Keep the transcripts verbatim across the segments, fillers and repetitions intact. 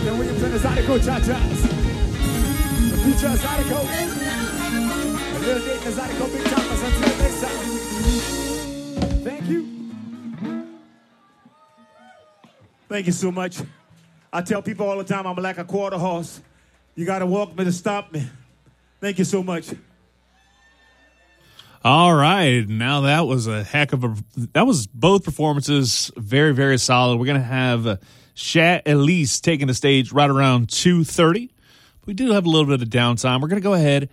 Then when you turn the Zydeco cha-chas, the future Zydeco, the real date the Zydeco big choppers. Until next time. Thank you. Thank you so much. I tell people all the time I'm like a quarter horse. You got to walk me to stop me. Thank you so much. All right. Now that was a heck of a, that was both performances very, very solid. We're going to have uh, Shat Elise taking the stage right around two thirty. We do have a little bit of downtime. We're going to go ahead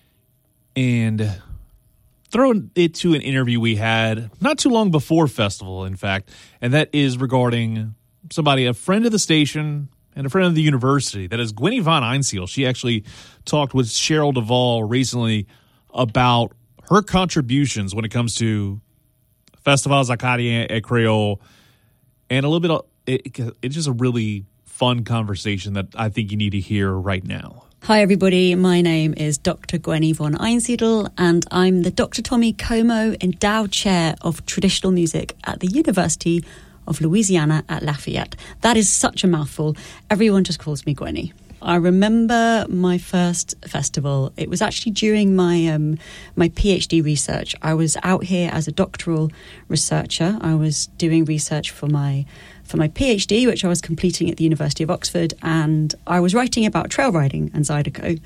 and throw it to an interview we had not too long before festival, in fact, and that is regarding somebody, a friend of the station and a friend of the university. That is Gwenny von Einsiedel. She actually talked with Cheryl Duvall recently about her contributions when it comes to Festivals Acadien et Creole, and a little bit of it, it's just a really fun conversation that I think you need to hear right now. Hi everybody, my name is Doctor Gwenny von Einsiedel and I'm the Doctor Tommy Como Endowed Chair of Traditional Music at the University of Louisiana at Lafayette. That is such a mouthful. Everyone just calls me Gwenny. I remember my first festival. It was actually during my um, my PhD research. I was out here as a doctoral researcher. I was doing research for my for my PhD, which I was completing at the University of Oxford, and I was writing about trail riding and Zydeco.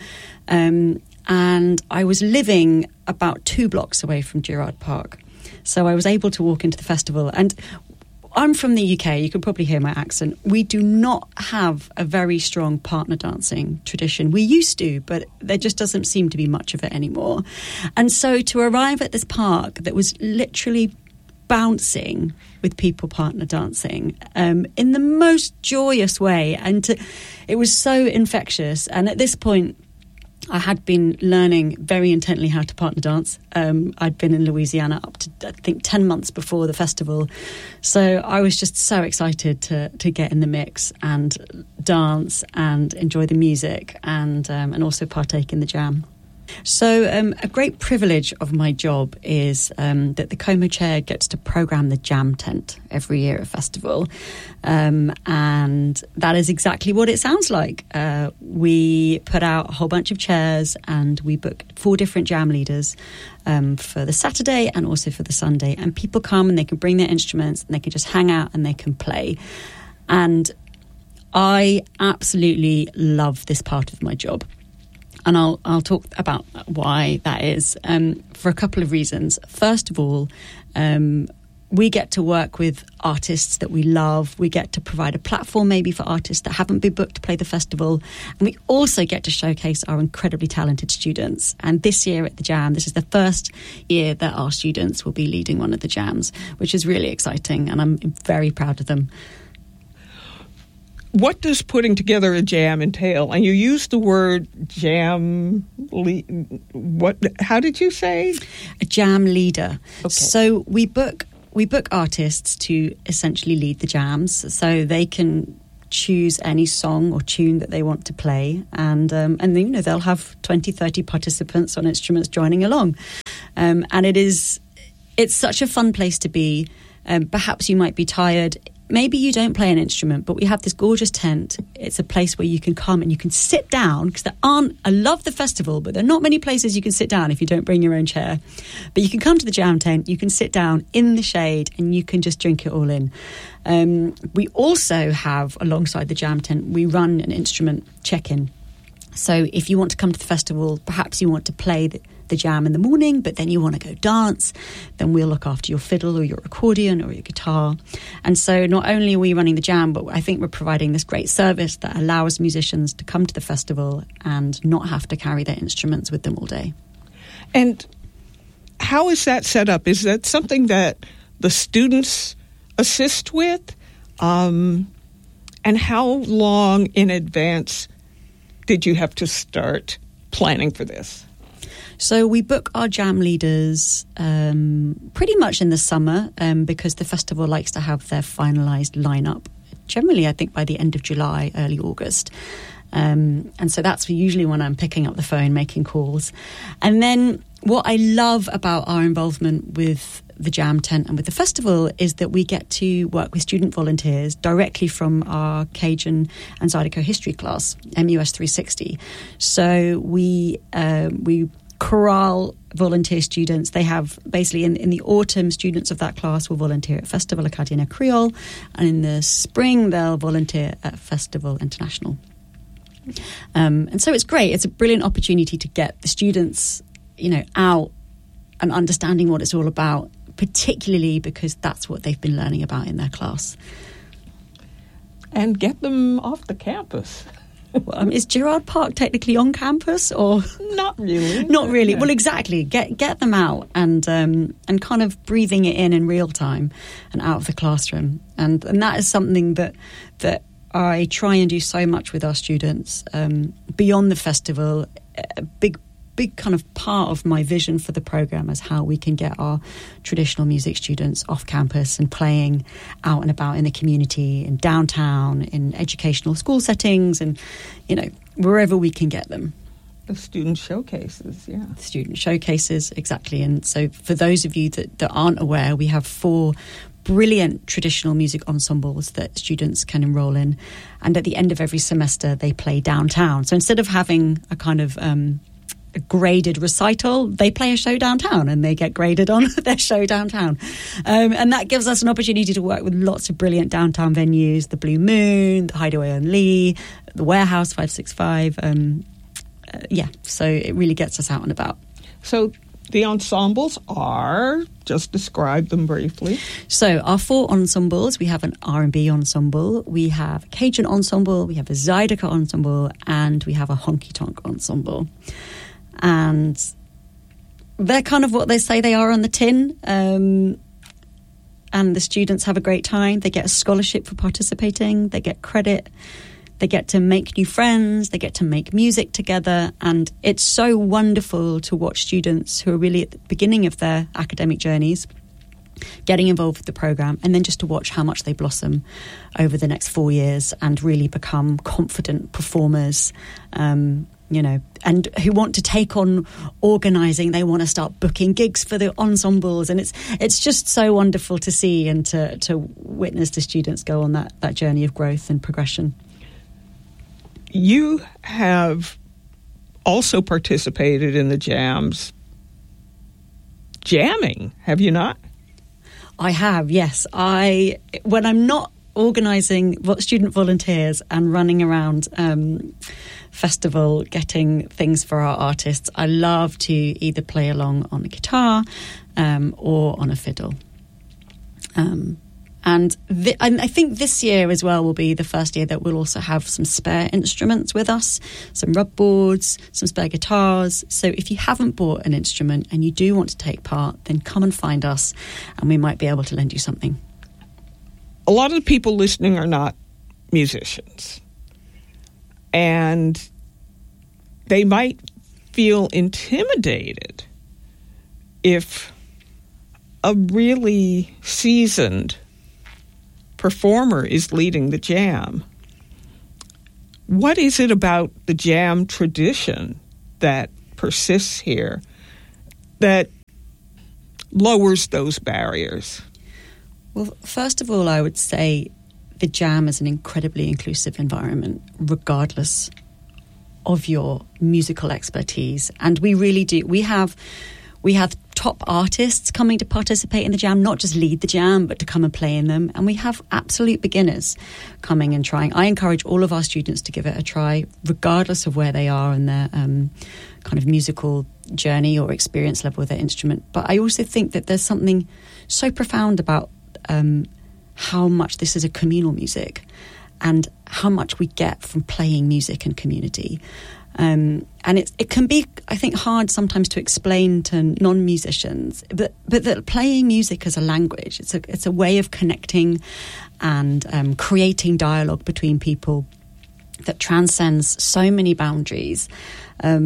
Um, and I was living about two blocks away from Girard Park. So I was able to walk into the festival. And I'm from the U K, you can probably hear my accent. We do not have a very strong partner dancing tradition. We used to, but there just doesn't seem to be much of it anymore. And so to arrive at this park that was literally bouncing with people partner dancing um, in the most joyous way, and to, it was so infectious. And at this point, I had been learning very intently how to partner dance. Um, I'd been in Louisiana up to, I think, ten months before the festival. So I was just so excited to to get in the mix and dance and enjoy the music and um, and also partake in the jam. So um, a great privilege of my job is um, that the Como Chair gets to programme the Jam Tent every year at festival. Um, and that is exactly what it sounds like. Uh, we put out a whole bunch of chairs and we book four different jam leaders um, for the Saturday and also for the Sunday. And people come and they can bring their instruments and they can just hang out and they can play. And I absolutely love this part of my job. And I'll I'll talk about why that is um, for a couple of reasons. First of all, um, we get to work with artists that we love. We get to provide a platform maybe for artists that haven't been booked to play the festival. And we also get to showcase our incredibly talented students. And this year at the Jam, this is the first year that our students will be leading one of the jams, which is really exciting. And I'm very proud of them. What does putting together a jam entail? And you used the word jam. Le- what? How did you say? A jam leader. Okay. So we book we book artists to essentially lead the jams, so they can choose any song or tune that they want to play, and um, and you know they'll have twenty, thirty participants on instruments joining along, um, and it is it's such a fun place to be. Um, perhaps you might be tired. Maybe you don't play an instrument, but we have this gorgeous tent. It's a place where you can come and you can sit down, because there aren't, I love the festival, but there are not many places you can sit down if you don't bring your own chair. But you can come to the jam tent, you can sit down in the shade and you can just drink it all in. Um, we also have, alongside the jam tent, we run an instrument check-in. So if you want to come to the festival, perhaps you want to play the, the jam in the morning, but then you want to go dance, then we'll look after your fiddle or your accordion or your guitar. And so not only are we running the jam, but I think we're providing this great service that allows musicians to come to the festival and not have to carry their instruments with them all day. And how is that set up? Is that something that the students assist with? Um, and how long in advance did you have to start planning for this? So we book our jam leaders um, pretty much in the summer um, because the festival likes to have their finalised lineup. Generally, I think by the end of July, early August. Um, and so that's usually when I'm picking up the phone, making calls. And then what I love about our involvement with the Jam tent and with the festival is that we get to work with student volunteers directly from our Cajun and Zydeco history class, M U S three sixty. So we uh, we corral volunteer students. They have basically in, in the autumn, students of that class will volunteer at Festival Acadiana Creole, and in the spring they'll volunteer at Festival International. Um, and so it's great. It's a brilliant opportunity to get the students, you know, out and understanding what it's all about, particularly because that's what they've been learning about in their class. And get them off the campus. Well, um, is Girard Park technically on campus, or not really? Not really. Yeah. Well, exactly. Get get them out and um, and kind of breathing it in in real time and out of the classroom, and and that is something that that I try and do so much with our students um, beyond the festival. A big. big kind of part of my vision for the program is how we can get our traditional music students off campus and playing out and about in the community, in downtown, in educational school settings, and, you know, wherever we can get them. The student showcases, yeah. Student showcases, exactly. And so for those of you that, that aren't aware, we have four brilliant traditional music ensembles that students can enroll in. And at the end of every semester, they play downtown. So instead of having a kind of Um, a graded recital, they play a show downtown and they get graded on their show downtown. Um, and that gives us an opportunity to work with lots of brilliant downtown venues, the Blue Moon, the Hideaway on Lee, the Warehouse five six five. Um, uh, yeah, so it really gets us out and about. So the ensembles are, just describe them briefly. So our four ensembles, we have an R and B ensemble, we have a Cajun ensemble, we have a Zydeco ensemble, and we have a honky-tonk ensemble. And they're kind of what they say they are on the tin. Um, and the students have a great time. They get a scholarship for participating. They get credit. They get to make new friends. They get to make music together. And it's so wonderful to watch students who are really at the beginning of their academic journeys getting involved with the program, and then just to watch how much they blossom over the next four years and really become confident performers, um, you know, and who want to take on organising. They want to start booking gigs for the ensembles, and it's it's just so wonderful to see and to, to witness the students go on that, that journey of growth and progression. You have also participated in the jams, jamming, have you not? I have, yes. I when I'm not organising student volunteers and running around um, festival getting things for our artists, I love to either play along on a guitar um, or on a fiddle. Um, and, th- and I think this year as well will be the first year that we'll also have some spare instruments with us, some rub boards, some spare guitars. So if you haven't bought an instrument and you do want to take part, then come and find us and we might be able to lend you something. A lot of the people listening are not musicians. And they might feel intimidated if a really seasoned performer is leading the jam. What is it about the jam tradition that persists here that lowers those barriers? Well, first of all, I would say the jam is an incredibly inclusive environment, regardless of your musical expertise. And we really do. We have we have top artists coming to participate in the jam, not just lead the jam, but to come and play in them. And we have absolute beginners coming and trying. I encourage all of our students to give it a try, regardless of where they are in their um, kind of musical journey or experience level with their instrument. But I also think that there's something so profound about um, how much this is a communal music and how much we get from playing music and community. Um, and it, it can be, I think, hard sometimes to explain to non-musicians, but but that playing music as a language, it's a it's a way of connecting and um, creating dialogue between people that transcends so many boundaries. Um,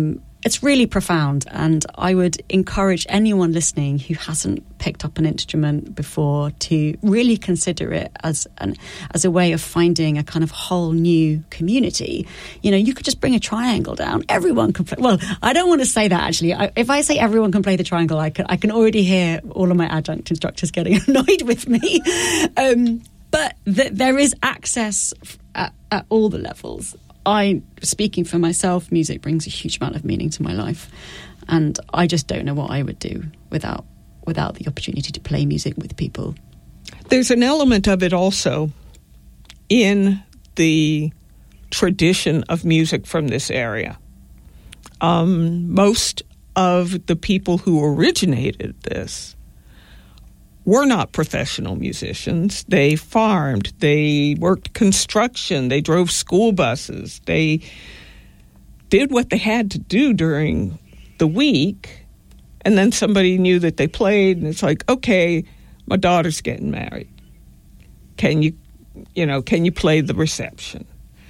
it's really profound, and I would encourage anyone listening who hasn't picked up an instrument before to really consider it as an as a way of finding a kind of whole new community. You know, you could just bring a triangle down. Everyone can play. Well, I don't want to say that, actually. I, if I say everyone can play the triangle, I can, I can already hear all of my adjunct instructors getting annoyed with me. Um, but th- there is access at, at all the levels. I, speaking for myself, music brings a huge amount of meaning to my life, and I just don't know what I would do without without the opportunity to play music with people. There's an element of it also in the tradition of music from this area. Um, most of the people who originated this were not professional musicians. They farmed, they worked construction, they drove school buses, they did what they had to do during the week, and then somebody knew that they played, and it's like, okay, my daughter's getting married. Can you, you know, can you play the reception?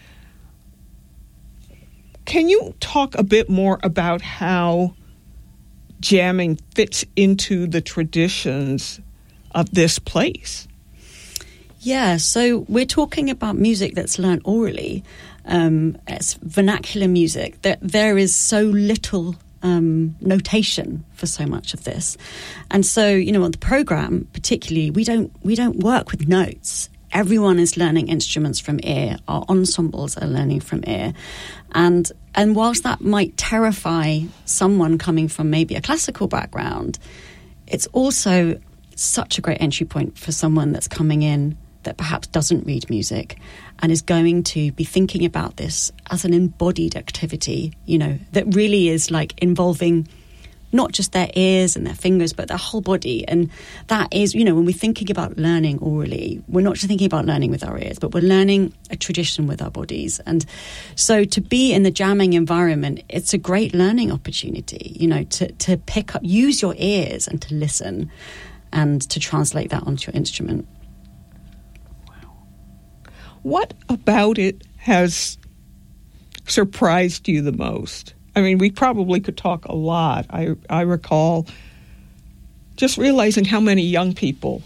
Can you talk a bit more about how jamming fits into the traditions of this place? Yeah, so we're talking about music that's learnt orally. Um, it's vernacular music. There, there is so little um, notation for so much of this, and so you know, on the program, particularly, we don't we don't work with notes. Everyone is learning instruments from ear. Our ensembles are learning from ear, and and whilst that might terrify someone coming from maybe a classical background, it's also such a great entry point for someone that's coming in that perhaps doesn't read music and is going to be thinking about this as an embodied activity, you know, that really is like involving not just their ears and their fingers, but their whole body. And that is, you know, when we're thinking about learning orally, we're not just thinking about learning with our ears, but we're learning a tradition with our bodies. And so to be in the jamming environment, it's a great learning opportunity, you know, to, to pick up, use your ears and to listen and to translate that onto your instrument. Wow. What about it has surprised you the most? I mean, we probably could talk a lot. I, I recall just realizing how many young people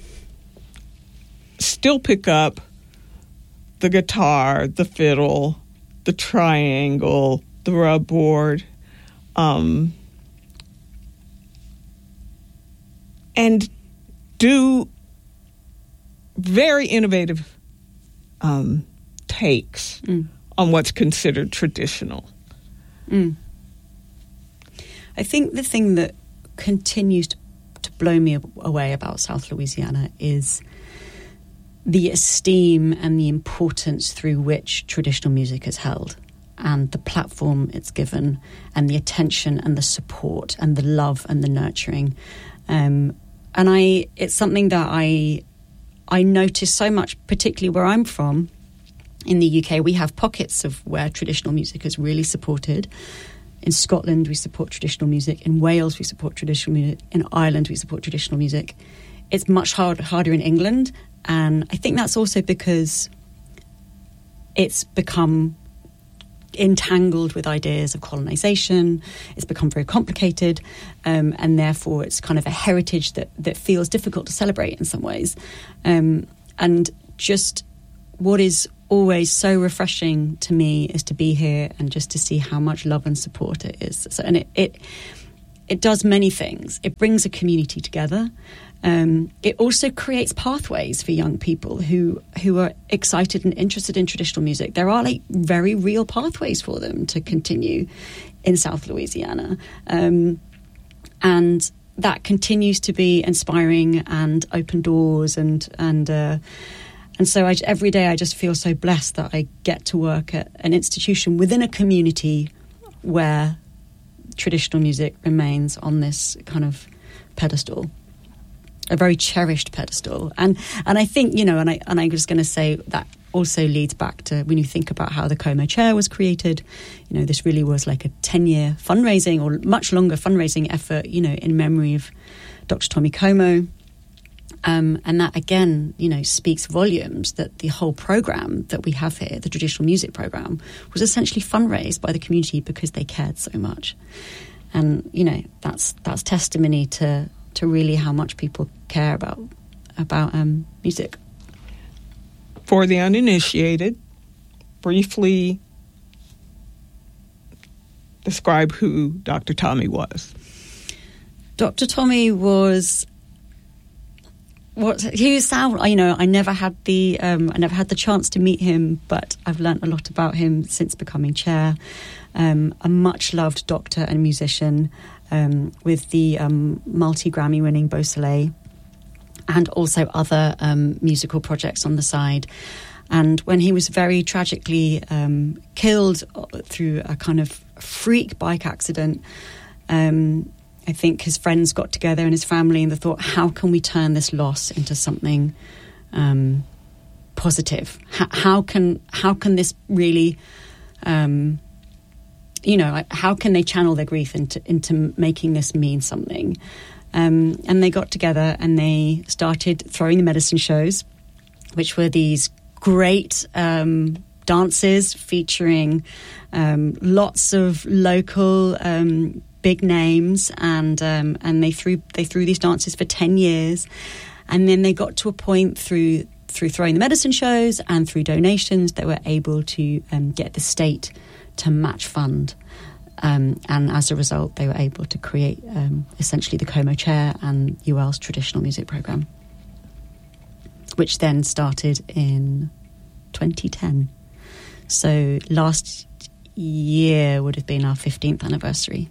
still pick up the guitar, the fiddle, the triangle, the rub board, um, and do very innovative um, takes mm. on what's considered traditional. Mm. I think the thing that continues to, to blow me away about South Louisiana is the esteem and the importance through which traditional music is held, and the platform it's given, and the attention and the support and the love and the nurturing. Um, and I, it's something that I, I notice so much, particularly where I'm from. In the U K, we have pockets of where traditional music is really supported. In Scotland, we support traditional music. In Wales, we support traditional music. In Ireland, we support traditional music. It's much hard, harder in England, and I think that's also because it's become entangled with ideas of colonisation. It's become very complicated, um, and therefore it's kind of a heritage that, that feels difficult to celebrate in some ways. Um, and just what is always so refreshing to me is to be here and just to see how much love and support it is. So, and it, it it does many things. It brings a community together. Um, it also creates pathways for young people who who are excited and interested in traditional music. There are like very real pathways for them to continue in South Louisiana, um, and that continues to be inspiring and open doors and and. Uh, And so I, every day I just feel so blessed that I get to work at an institution within a community where traditional music remains on this kind of pedestal, a very cherished pedestal. And and I think, you know, and I and I'm just going to say that also leads back to when you think about how the Como Chair was created. You know, this really was like a ten-year fundraising or much longer fundraising effort, you know, in memory of Doctor Tommy Como. Um, and that, again, you know, speaks volumes that the whole program that we have here, the traditional music program, was essentially fundraised by the community because they cared so much. And, you know, that's that's testimony to, to really how much people care about, about um, music. For the uninitiated, briefly describe who Doctor Tommy was. Doctor Tommy was what he was. Sound, you know, I never had the um, I never had the chance to meet him, but I've learnt a lot about him since becoming chair. Um, a much loved doctor and musician um, with the um, multi Grammy winning Beausoleil, and also other um, musical projects on the side. And when he was very tragically um, killed through a kind of freak bike accident, um, I think his friends got together and his family and they thought, how can we turn this loss into something um, positive? How, how can how can this really, um, you know, how can they channel their grief into into making this mean something? Um, and they got together and they started throwing the medicine shows, which were these great um, dances featuring um, lots of local um, big names, and um, and they threw they threw these dances for ten years, and then they got to a point through through throwing the medicine shows and through donations they were able to um, get the state to match fund, um, and as a result they were able to create um, essentially the Como Chair and U L's traditional music program, which then started in twenty ten. So last year would have been our fifteenth anniversary.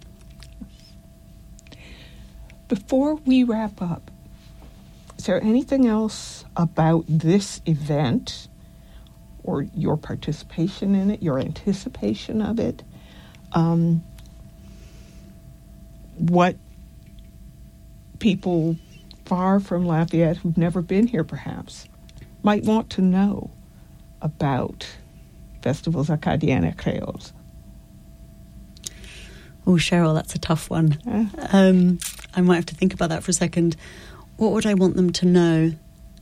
Before we wrap up, is there anything else about this event or your participation in it, your anticipation of it, um, what people far from Lafayette who've never been here perhaps might want to know about Festivals Acadiens Creoles? Oh, Cheryl, that's a tough one. Uh, Um, I might have to think about that for a second. What would I want them to know?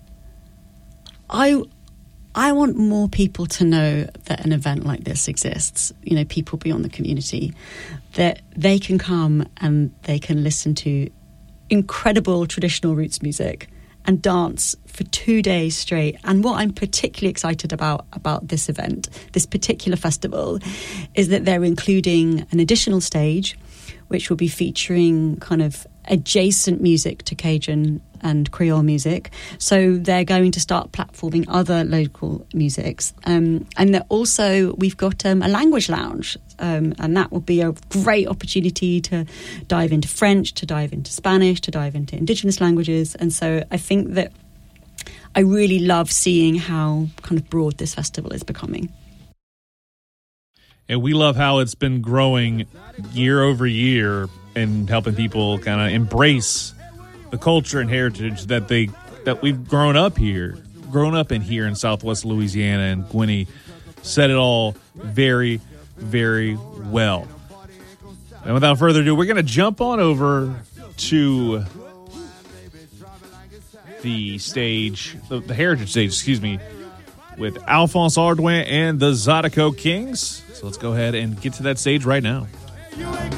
I, I want more people to know that an event like this exists. You know, people beyond the community, that they can come and they can listen to incredible traditional roots music and dance for two days straight. And what I'm particularly excited about about this event, this particular festival, is that they're including an additional stage which will be featuring kind of adjacent music to Cajun and Creole music. So they're going to start platforming other local musics. Um, and that also, we've got um, a language lounge, um, and that will be a great opportunity to dive into French, to dive into Spanish, to dive into Indigenous languages. And so I think that I really love seeing how kind of broad this festival is becoming. And we love how it's been growing year over year and helping people kind of embrace the culture and heritage that they that we've grown up here, grown up in here in Southwest Louisiana. And Gwenny said it all very, very well. And without further ado, we're going to jump on over to the stage, the, the heritage stage, excuse me, with Alphonse Ardouin and the Zydeco Kings. So let's go ahead and get to that stage right now.